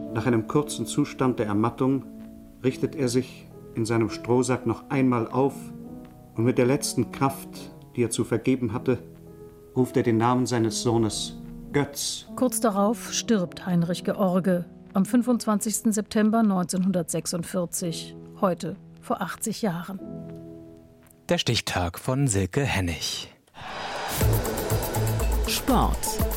Nach einem kurzen Zustand der Ermattung richtet er sich in seinem Strohsack noch einmal auf und mit der letzten Kraft, die er zu vergeben hatte, ruft er den Namen seines Sohnes Götz. Kurz darauf stirbt Heinrich George am 25. September 1946, heute vor 80 Jahren. Der Stichtag von Silke Hennig. Sport.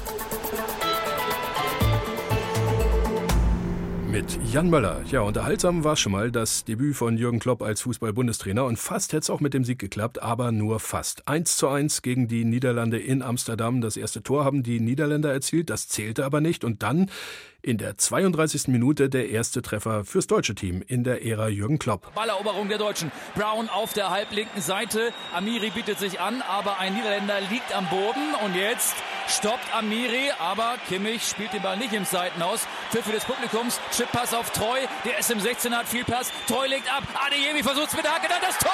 Mit Jan Möller. Ja, unterhaltsam war schon mal das Debüt von Jürgen Klopp als Fußball-Bundestrainer und fast hätte es auch mit dem Sieg geklappt, aber nur fast. 1:1 gegen die Niederlande in Amsterdam. Das erste Tor haben die Niederländer erzielt, das zählte aber nicht. Und dann in der 32. Minute der erste Treffer fürs deutsche Team in der Ära Jürgen Klopp. Balleroberung der Deutschen. Brown auf der halblinken Seite. Amiri bietet sich an, aber ein Niederländer liegt am Boden. Und jetzt stoppt Amiri, aber Kimmich spielt den Ball nicht im Seitenhaus. Pfiff des Publikums, Chippass auf Treu. Der ist im 16er, hat viel Pass. Treu legt ab. Adeyemi versucht es mit der Hacke. Dann das Tor!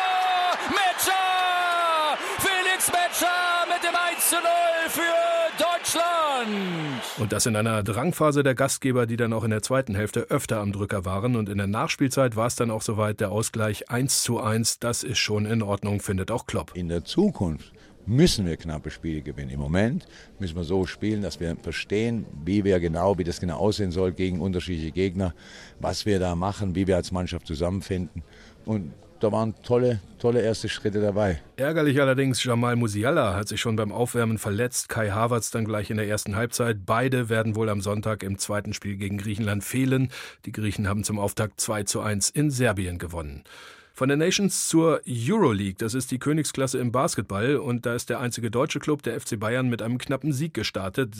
Metscher! Felix Metscher mit dem 1:0 für Deutschland! Und das in einer Drangphase der Gastgeber, die dann auch in der zweiten Hälfte öfter am Drücker waren. Und in der Nachspielzeit war es dann auch soweit, der Ausgleich 1:1. Das ist schon in Ordnung, findet auch Klopp. In der Zukunft müssen wir knappe Spiele gewinnen. Im Moment müssen wir so spielen, dass wir verstehen, wie das genau aussehen soll gegen unterschiedliche Gegner, was wir da machen, wie wir als Mannschaft zusammenfinden. Und da waren tolle erste Schritte dabei. Ärgerlich allerdings, Jamal Musiala hat sich schon beim Aufwärmen verletzt, Kai Havertz dann gleich in der ersten Halbzeit. Beide werden wohl am Sonntag im zweiten Spiel gegen Griechenland fehlen. Die Griechen haben zum Auftakt 2:1 in Serbien gewonnen. Von der Nations zur Euroleague, das ist die Königsklasse im Basketball und da ist der einzige deutsche Club, der FC Bayern, mit einem knappen Sieg gestartet.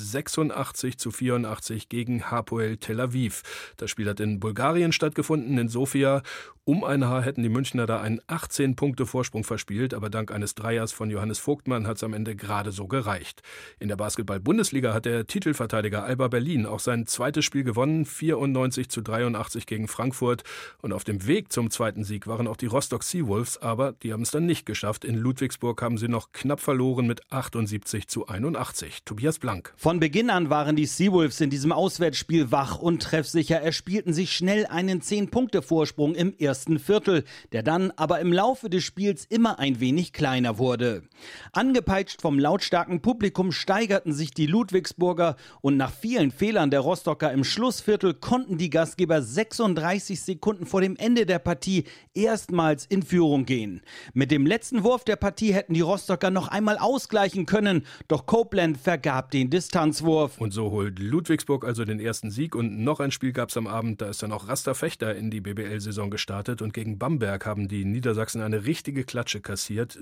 86:84 gegen Hapoel Tel Aviv. Das Spiel hat in Bulgarien stattgefunden, in Sofia. Um ein Haar hätten die Münchner da einen 18-Punkte-Vorsprung verspielt, aber dank eines Dreiers von Johannes Vogtmann hat es am Ende gerade so gereicht. In der Basketball-Bundesliga hat der Titelverteidiger Alba Berlin auch sein zweites Spiel gewonnen, 94:83 gegen Frankfurt. Und auf dem Weg zum zweiten Sieg waren auch die Rostock Seawolves, aber die haben es dann nicht geschafft. In Ludwigsburg haben sie noch knapp verloren mit 78:81. Tobias Blank. Von Beginn an waren die Seawolves in diesem Auswärtsspiel wach und treffsicher, erspielten sich schnell einen 10-Punkte-Vorsprung im ersten Viertel, der dann aber im Laufe des Spiels immer ein wenig kleiner wurde. Angepeitscht vom lautstarken Publikum steigerten sich die Ludwigsburger und nach vielen Fehlern der Rostocker im Schlussviertel konnten die Gastgeber 36 Sekunden vor dem Ende der Partie erstmals in Führung gehen. Mit dem letzten Wurf der Partie hätten die Rostocker noch einmal ausgleichen können, doch Copeland vergab den Distanzwurf. Und so holt Ludwigsburg also den ersten Sieg und noch ein Spiel gab es am Abend, da ist dann auch Raster Fechter in die BBL-Saison gestartet und gegen Bamberg haben die Niedersachsen eine richtige Klatsche kassiert,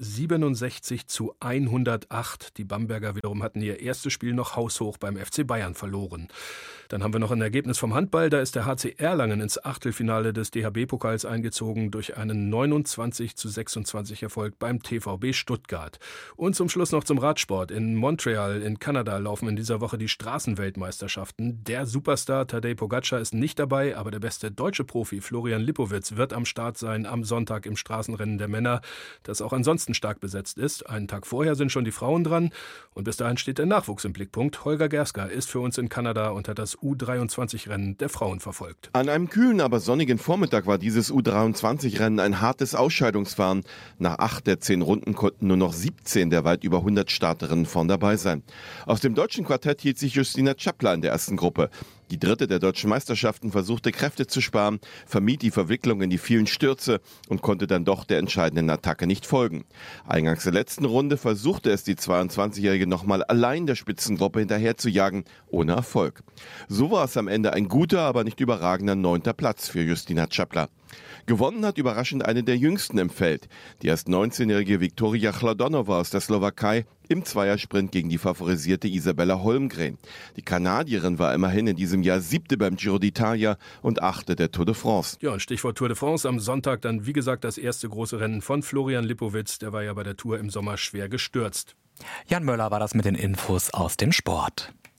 67:108. Die Bamberger wiederum hatten ihr erstes Spiel noch haushoch beim FC Bayern verloren. Dann haben wir noch ein Ergebnis vom Handball, da ist der HC Erlangen ins Achtelfinale des DHB-Pokals eingezogen durch einen 29:26 Erfolg beim TVB Stuttgart. Und zum Schluss noch zum Radsport. In Montreal in Kanada laufen in dieser Woche die Straßenweltmeisterschaften. Der Superstar Tadej Pogačar ist nicht dabei, aber der beste deutsche Profi Florian Lipowitz wird am Start sein am Sonntag im Straßenrennen der Männer, das auch ansonsten stark besetzt ist. Einen Tag vorher sind schon die Frauen dran und bis dahin steht der Nachwuchs im Blickpunkt. Holger Gerska ist für uns in Kanada und hat das U23-Rennen der Frauen verfolgt. An einem kühlen, aber sonnigen Vormittag war dieses U23-Rennen ein hartes Ausscheidungsfahren. Nach 8 der 10 Runden konnten nur noch 17 der weit über 100 Starterinnen vorn dabei sein. Aus dem deutschen Quartett hielt sich Justina Czapla in der ersten Gruppe. Die dritte der deutschen Meisterschaften versuchte Kräfte zu sparen, vermied die Verwicklung in die vielen Stürze und konnte dann doch der entscheidenden Attacke nicht folgen. Eingangs der letzten Runde versuchte es die 22-Jährige nochmal allein der Spitzengruppe hinterher zu jagen, ohne Erfolg. So war es am Ende ein guter, aber nicht überragender 9. Platz für Justina Czapla. Gewonnen hat überraschend eine der jüngsten im Feld. Die erst 19-jährige Viktoria Chladonova aus der Slowakei im Zweiersprint gegen die favorisierte Isabella Holmgren. Die Kanadierin war immerhin in diesem Jahr 7. beim Giro d'Italia und 8. der Tour de France. Ja, und Stichwort Tour de France. Am Sonntag dann, wie gesagt, das erste große Rennen von Florian Lipowitz. Der war ja bei der Tour im Sommer schwer gestürzt. Jan Möller war das mit den Infos aus dem Sport.